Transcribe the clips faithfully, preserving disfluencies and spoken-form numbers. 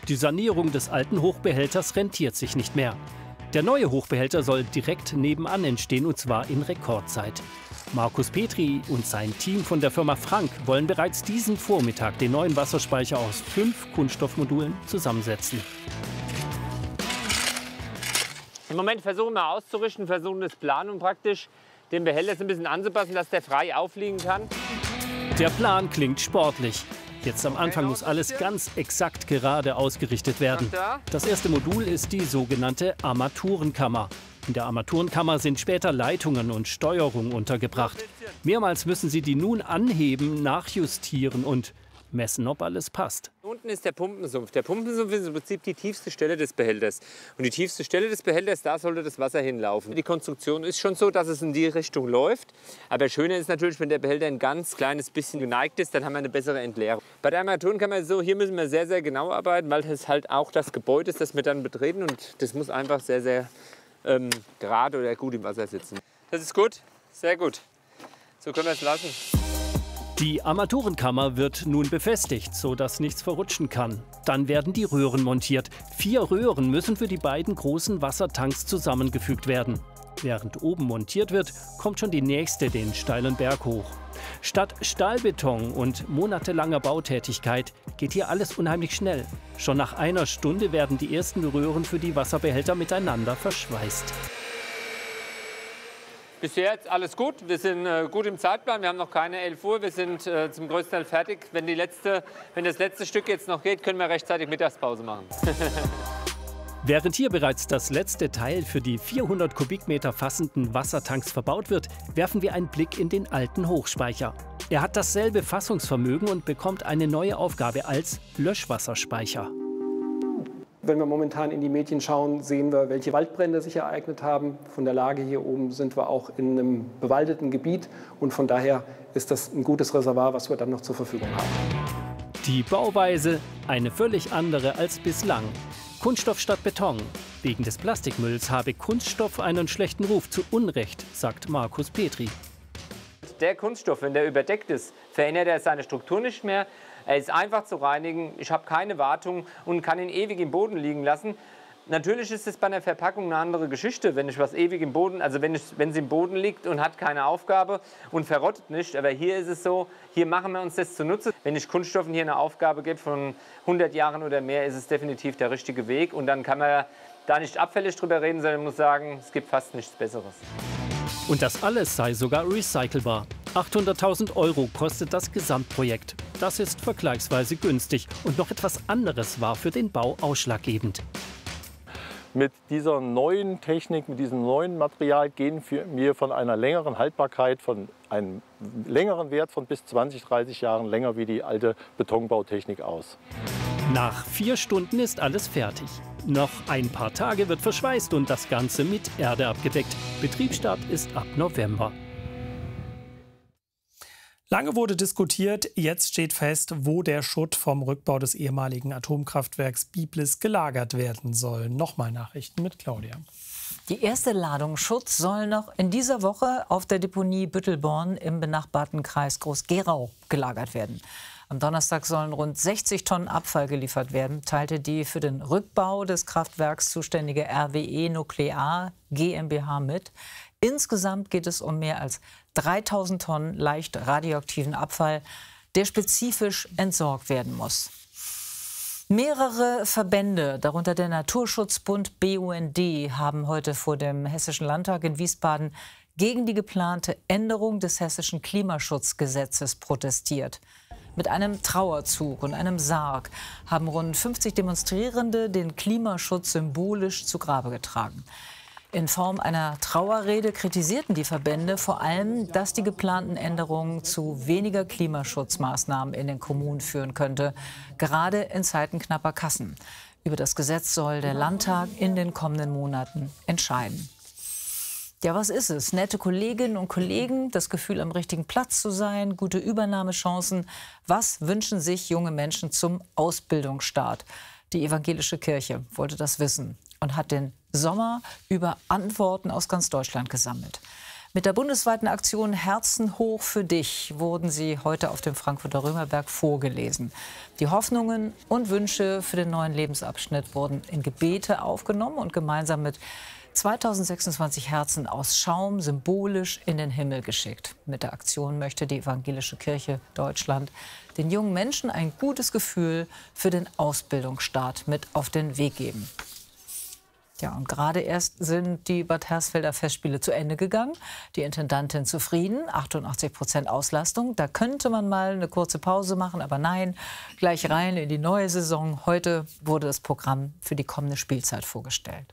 Die Sanierung des alten Hochbehälters rentiert sich nicht mehr. Der neue Hochbehälter soll direkt nebenan entstehen, und zwar in Rekordzeit. Markus Petri und sein Team von der Firma Frank wollen bereits diesen Vormittag den neuen Wasserspeicher aus fünf Kunststoffmodulen zusammensetzen. Im Moment versuchen wir auszurichten, versuchen das Planen praktisch den Behälter ein bisschen anzupassen, dass der frei aufliegen kann. Der Plan klingt sportlich. Jetzt am Anfang muss alles ganz exakt gerade ausgerichtet werden. Das erste Modul ist die sogenannte Armaturenkammer. In der Armaturenkammer sind später Leitungen und Steuerung untergebracht. Mehrmals müssen Sie die nun anheben, nachjustieren und messen, ob alles passt. Unten ist der Pumpensumpf. Der Pumpensumpf ist im Prinzip die tiefste Stelle des Behälters. Und die tiefste Stelle des Behälters, da sollte das Wasser hinlaufen. Die Konstruktion ist schon so, dass es in die Richtung läuft. Aber schöner ist natürlich, wenn der Behälter ein ganz kleines bisschen geneigt ist, dann haben wir eine bessere Entleerung. Bei der Armaturenkammer ist es so, hier müssen wir sehr, sehr genau arbeiten, weil das halt auch das Gebäude ist, das wir dann betreten. Und das muss einfach sehr, sehr ähm, gerade oder gut im Wasser sitzen. Das ist gut, sehr gut. So können wir es lassen. Die Armaturenkammer wird nun befestigt, sodass nichts verrutschen kann. Dann werden die Röhren montiert. Vier Röhren müssen für die beiden großen Wassertanks zusammengefügt werden. Während oben montiert wird, kommt schon die nächste den steilen Berg hoch. Statt Stahlbeton und monatelanger Bautätigkeit geht hier alles unheimlich schnell. Schon nach einer Stunde werden die ersten Röhren für die Wasserbehälter miteinander verschweißt. Bisher jetzt alles gut. Wir sind äh, gut im Zeitplan. Wir haben noch keine elf Uhr. Wir sind äh, zum größten Teil fertig. Wenn, die letzte, wenn das letzte Stück jetzt noch geht, können wir rechtzeitig Mittagspause machen. Während hier bereits das letzte Teil für die vierhundert Kubikmeter fassenden Wassertanks verbaut wird, werfen wir einen Blick in den alten Hochspeicher. Er hat dasselbe Fassungsvermögen und bekommt eine neue Aufgabe als Löschwasserspeicher. Wenn wir momentan in die Medien schauen, sehen wir, welche Waldbrände sich ereignet haben. Von der Lage hier oben sind wir auch in einem bewaldeten Gebiet. Und von daher ist das ein gutes Reservoir, was wir dann noch zur Verfügung haben. Die Bauweise eine völlig andere als bislang. Kunststoff statt Beton. Wegen des Plastikmülls habe Kunststoff einen schlechten Ruf, zu Unrecht, sagt Markus Petri. Der Kunststoff, wenn der überdeckt ist, verändert er seine Struktur nicht mehr. Er ist einfach zu reinigen, ich habe keine Wartung und kann ihn ewig im Boden liegen lassen. Natürlich ist es bei einer Verpackung eine andere Geschichte, wenn ich was ewig im Boden, also wenn, ich, wenn es im Boden liegt und hat keine Aufgabe und verrottet nicht. Aber hier ist es so, hier machen wir uns das zunutze. Wenn ich Kunststoffen hier eine Aufgabe gebe von hundert Jahren oder mehr, ist es definitiv der richtige Weg. Und dann kann man da nicht abfällig drüber reden, sondern muss sagen, es gibt fast nichts Besseres. Und das alles sei sogar recycelbar. achthunderttausend Euro kostet das Gesamtprojekt. Das ist vergleichsweise günstig. Und noch etwas anderes war für den Bau ausschlaggebend. Mit dieser neuen Technik, mit diesem neuen Material gehen wir von einer längeren Haltbarkeit, von einem längeren Wert von bis zwanzig, dreißig Jahren länger wie die alte Betonbautechnik aus. Nach vier Stunden ist alles fertig. Noch ein paar Tage wird verschweißt und das Ganze mit Erde abgedeckt. Betriebsstart ist ab November. Lange wurde diskutiert, jetzt steht fest, wo der Schutt vom Rückbau des ehemaligen Atomkraftwerks Biblis gelagert werden soll. Nochmal Nachrichten mit Claudia. Die erste Ladung Schutt soll noch in dieser Woche auf der Deponie Büttelborn im benachbarten Kreis Groß-Gerau gelagert werden. Am Donnerstag sollen rund sechzig Tonnen Abfall geliefert werden, teilte die für den Rückbau des Kraftwerks zuständige R W E Nuklear GmbH mit. Insgesamt geht es um mehr als dreitausend Tonnen leicht radioaktiven Abfall, der spezifisch entsorgt werden muss. Mehrere Verbände, darunter der Naturschutzbund B U N D, haben heute vor dem Hessischen Landtag in Wiesbaden gegen die geplante Änderung des hessischen Klimaschutzgesetzes protestiert. Mit einem Trauerzug und einem Sarg haben rund fünfzig Demonstrierende den Klimaschutz symbolisch zu Grabe getragen. In Form einer Trauerrede kritisierten die Verbände vor allem, dass die geplanten Änderungen zu weniger Klimaschutzmaßnahmen in den Kommunen führen könnte, gerade in Zeiten knapper Kassen. Über das Gesetz soll der Landtag in den kommenden Monaten entscheiden. Ja, was ist es? Nette Kolleginnen und Kollegen, das Gefühl, am richtigen Platz zu sein, gute Übernahmechancen. Was wünschen sich junge Menschen zum Ausbildungsstart? Die evangelische Kirche wollte das wissen und hat den Sommer über Antworten aus ganz Deutschland gesammelt. Mit der bundesweiten Aktion Herzen hoch für dich wurden sie heute auf dem Frankfurter Römerberg vorgelesen. Die Hoffnungen und Wünsche für den neuen Lebensabschnitt wurden in Gebete aufgenommen und gemeinsam mit zweitausendsechsundzwanzig Herzen aus Schaum symbolisch in den Himmel geschickt. Mit der Aktion möchte die Evangelische Kirche Deutschland den jungen Menschen ein gutes Gefühl für den Ausbildungsstart mit auf den Weg geben. Ja, und gerade erst sind die Bad Hersfelder Festspiele zu Ende gegangen. Die Intendantin zufrieden, achtundachtzig Prozent Auslastung. Da könnte man mal eine kurze Pause machen, aber nein, gleich rein in die neue Saison. Heute wurde das Programm für die kommende Spielzeit vorgestellt.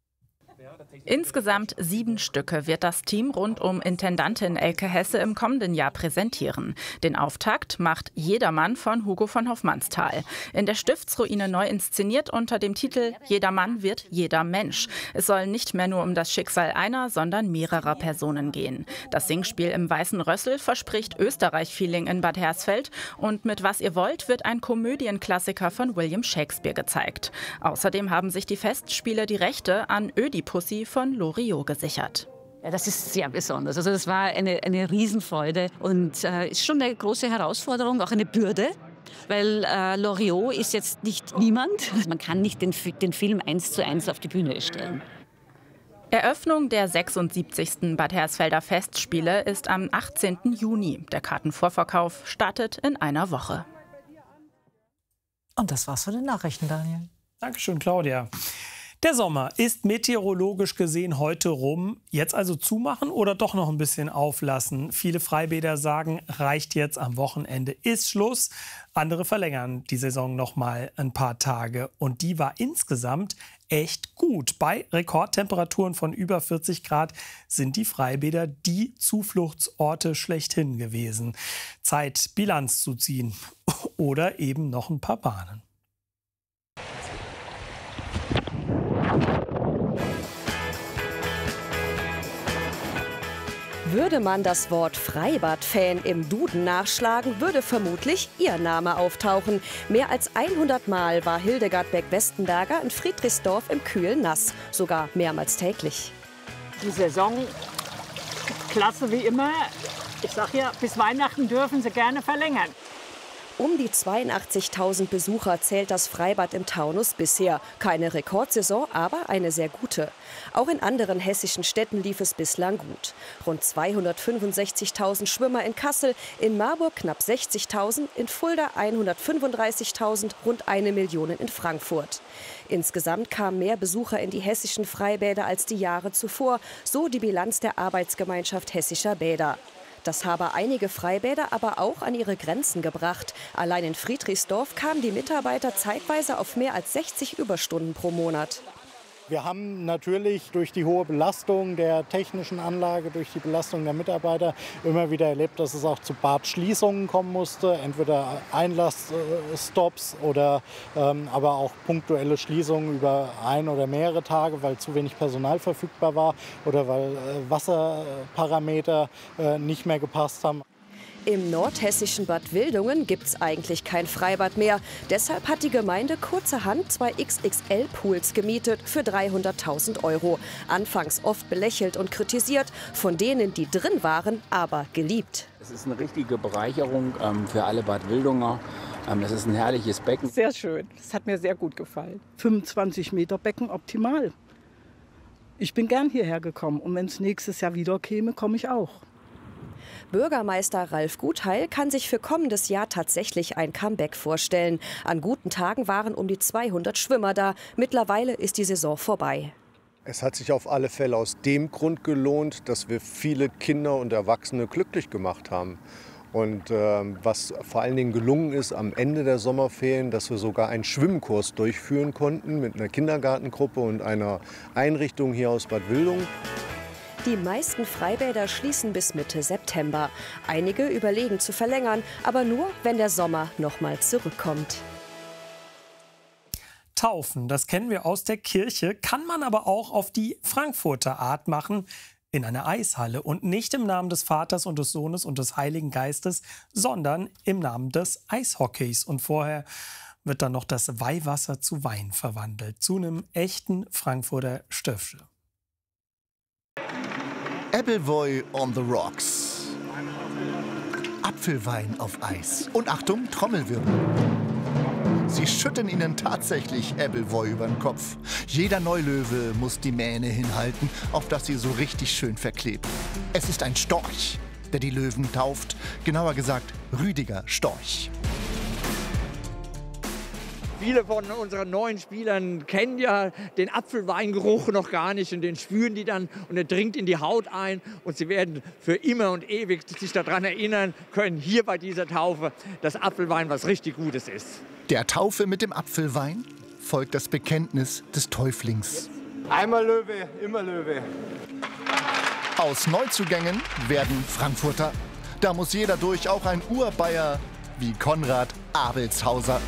Insgesamt sieben Stücke wird das Team rund um Intendantin Elke Hesse im kommenden Jahr präsentieren. Den Auftakt macht Jedermann von Hugo von Hofmannsthal. In der Stiftsruine neu inszeniert unter dem Titel Jedermann wird jeder Mensch. Es soll nicht mehr nur um das Schicksal einer, sondern mehrerer Personen gehen. Das Singspiel im Weißen Rössel verspricht Österreich-Feeling in Bad Hersfeld. Und mit Was ihr wollt wird ein Komödienklassiker von William Shakespeare gezeigt. Außerdem haben sich die Festspiele die Rechte an Ödipussy von Loriot gesichert. Ja, das ist sehr besonders. Also das war eine, eine Riesenfreude und äh, ist schon eine große Herausforderung, auch eine Bürde, weil äh, Loriot ist jetzt nicht niemand. Man kann nicht den, den Film eins zu eins auf die Bühne stellen. Eröffnung der sechsundsiebzigsten Bad Hersfelder Festspiele ist am achtzehnten Juni. Der Kartenvorverkauf startet in einer Woche. Und das war's für die Nachrichten, Daniel. Dankeschön, Claudia. Der Sommer ist meteorologisch gesehen heute rum. Jetzt also zumachen oder doch noch ein bisschen auflassen? Viele Freibäder sagen, reicht jetzt, am Wochenende ist Schluss. Andere verlängern die Saison noch mal ein paar Tage. Und die war insgesamt echt gut. Bei Rekordtemperaturen von über vierzig Grad sind die Freibäder die Zufluchtsorte schlechthin gewesen. Zeit, Bilanz zu ziehen. Oder eben noch ein paar Bahnen. Würde man das Wort Freibad-Fan im Duden nachschlagen, würde vermutlich Ihr Name auftauchen. Mehr als hundert Mal war Hildegard Beck-Westenberger in Friedrichsdorf im kühlen Nass, sogar mehrmals täglich. Die Saison, klasse wie immer. Ich sag ja, bis Weihnachten dürfen sie gerne verlängern. Um die zweiundachtzigtausend Besucher zählt das Freibad im Taunus bisher. Keine Rekordsaison, aber eine sehr gute. Auch in anderen hessischen Städten lief es bislang gut. Rund zweihundertfünfundsechzigtausend Schwimmer in Kassel, in Marburg knapp sechzigtausend, in Fulda hundertfünfunddreißigtausend, rund eine Million in Frankfurt. Insgesamt kamen mehr Besucher in die hessischen Freibäder als die Jahre zuvor, so die Bilanz der Arbeitsgemeinschaft hessischer Bäder. Das habe einige Freibäder aber auch an ihre Grenzen gebracht. Allein in Friedrichsdorf kamen die Mitarbeiter zeitweise auf mehr als sechzig Überstunden pro Monat. Wir haben natürlich durch die hohe Belastung der technischen Anlage, durch die Belastung der Mitarbeiter immer wieder erlebt, dass es auch zu Badschließungen kommen musste. Entweder Einlassstops oder ähm, aber auch punktuelle Schließungen über ein oder mehrere Tage, weil zu wenig Personal verfügbar war oder weil äh, Wasserparameter äh, nicht mehr gepasst haben. Im nordhessischen Bad Wildungen gibt es eigentlich kein Freibad mehr. Deshalb hat die Gemeinde kurzerhand zwei X X L-Pools gemietet für dreihunderttausend Euro. Anfangs oft belächelt und kritisiert, von denen, die drin waren, aber geliebt. Es ist eine richtige Bereicherung ähm, für alle Bad Wildunger. Ähm, es ist ein herrliches Becken. Sehr schön, das hat mir sehr gut gefallen. fünfundzwanzig Meter Becken, optimal. Ich bin gern hierher gekommen und wenn es nächstes Jahr wieder käme, komme ich auch. Bürgermeister Ralf Gutheil kann sich für kommendes Jahr tatsächlich ein Comeback vorstellen. An guten Tagen waren um die zweihundert Schwimmer da. Mittlerweile ist die Saison vorbei. Es hat sich auf alle Fälle aus dem Grund gelohnt, dass wir viele Kinder und Erwachsene glücklich gemacht haben. Und äh, was vor allen Dingen gelungen ist am Ende der Sommerferien, dass wir sogar einen Schwimmkurs durchführen konnten mit einer Kindergartengruppe und einer Einrichtung hier aus Bad Wildungen. Die meisten Freibäder schließen bis Mitte September. Einige überlegen zu verlängern, aber nur, wenn der Sommer noch mal zurückkommt. Taufen, das kennen wir aus der Kirche, kann man aber auch auf die Frankfurter Art machen, in einer Eishalle. Und nicht im Namen des Vaters und des Sohnes und des Heiligen Geistes, sondern im Namen des Eishockeys. Und vorher wird dann noch das Weihwasser zu Wein verwandelt, zu einem echten Frankfurter Stöffel. Appleboy on the rocks. Apfelwein auf Eis. Und Achtung, Trommelwirbel. Sie schütten ihnen tatsächlich Appleboy über den Kopf. Jeder Neulöwe muss die Mähne hinhalten, auf dass sie so richtig schön verklebt. Es ist ein Storch, der die Löwen tauft. Genauer gesagt, Rüdiger Storch. Viele von unseren neuen Spielern kennen ja den Apfelweingeruch noch gar nicht und den spüren die dann und er dringt in die Haut ein und sie werden für immer und ewig sich daran erinnern können, hier bei dieser Taufe, dass Apfelwein was richtig Gutes ist. Der Taufe mit dem Apfelwein folgt das Bekenntnis des Täuflings. Einmal Löwe, immer Löwe. Aus Neuzugängen werden Frankfurter. Da muss jeder durch, auch ein Urbayer wie Konrad Abelshauser.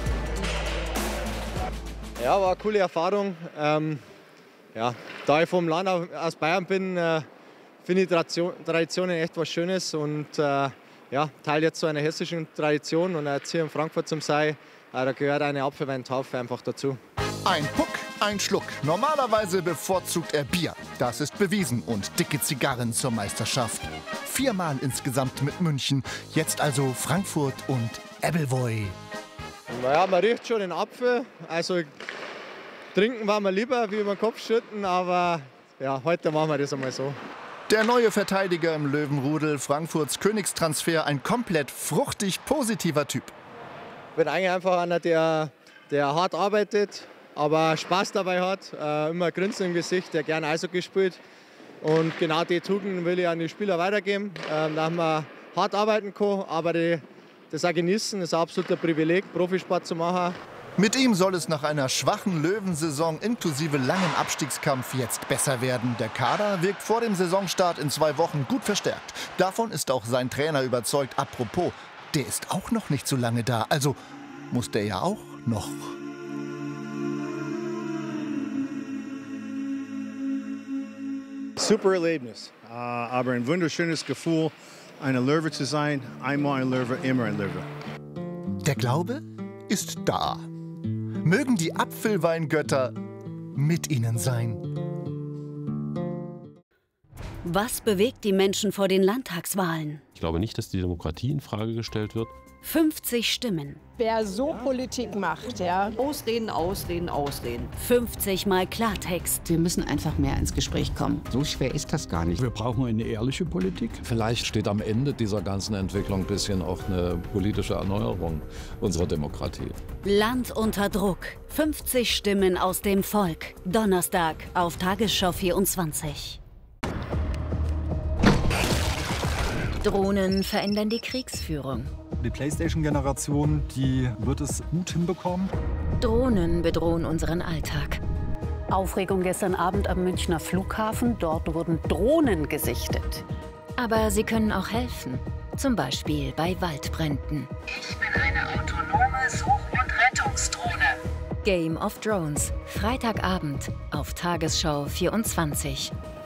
Ja, war eine coole Erfahrung. Ähm, ja, da ich vom Land aus Bayern bin, äh, finde ich Tradition, Traditionen echt was Schönes und äh, ja, teile jetzt so eine hessische Tradition und jetzt hier in Frankfurt zum Sei, äh, da gehört eine Apfelweintaufe einfach dazu. Ein Puck, ein Schluck. Normalerweise bevorzugt er Bier. Das ist bewiesen. Und dicke Zigarren zur Meisterschaft. Viermal insgesamt mit München. Jetzt also Frankfurt und Appleboy. Naja, man riecht schon den Apfel. Also trinken war mir lieber, wie über den Kopf schütten. Aber ja, heute machen wir das einmal so. Der neue Verteidiger im Löwenrudel, Frankfurts Königstransfer, ein komplett fruchtig positiver Typ. Ich bin eigentlich einfach einer, der, der hart arbeitet, aber Spaß dabei hat, äh, immer Grinsen im Gesicht, der gerne Eishockey spielt. Und genau die Tugenden will ich an die Spieler weitergeben, äh, dass man hart arbeiten kann, aber die, das auch genießen. Das ist ein absoluter Privileg, Profisport zu machen. Mit ihm soll es nach einer schwachen Löwensaison inklusive langen Abstiegskampf jetzt besser werden. Der Kader wirkt vor dem Saisonstart in zwei Wochen gut verstärkt. Davon ist auch sein Trainer überzeugt. Apropos, der ist auch noch nicht so lange da, also muss der ja auch noch. Super Erlebnis, uh, aber ein wunderschönes Gefühl, eine Löwe zu sein. Einmal ein Löwe, immer ein Löwe. Der Glaube ist da. Mögen die Apfelweingötter mit ihnen sein. Was bewegt die Menschen vor den Landtagswahlen? Ich glaube nicht, dass die Demokratie in Frage gestellt wird. fünfzig Stimmen. Wer so Politik macht, ja. Ausreden, Ausreden, Ausreden. fünfzig Mal Klartext. Wir müssen einfach mehr ins Gespräch kommen. So schwer ist das gar nicht. Wir brauchen eine ehrliche Politik. Vielleicht steht am Ende dieser ganzen Entwicklung ein bisschen auch eine politische Erneuerung unserer Demokratie. Land unter Druck. fünfzig Stimmen aus dem Volk. Donnerstag auf Tagesschau vierundzwanzig. Drohnen verändern die Kriegsführung. Die PlayStation-Generation, die wird es gut hinbekommen. Drohnen bedrohen unseren Alltag. Aufregung gestern Abend am Münchner Flughafen. Dort wurden Drohnen gesichtet. Aber sie können auch helfen. Zum Beispiel bei Waldbränden. Ich bin eine autonome Such- und Rettungsdrohne. Game of Drones. Freitagabend auf Tagesschau vierundzwanzig.